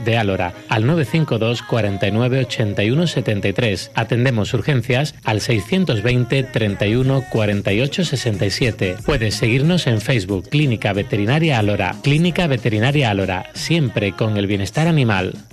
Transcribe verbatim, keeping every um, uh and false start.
de Álora, al nueve cinco dos cuarenta y nueve ochenta y uno setenta y tres. Atendemos urgencias al seiscientos veinte treinta y uno cuarenta y ocho sesenta y siete. Puedes seguirnos en Facebook, Clínica Veterinaria Álora. Clínica Veterinaria Álora, siempre con el bienestar animal.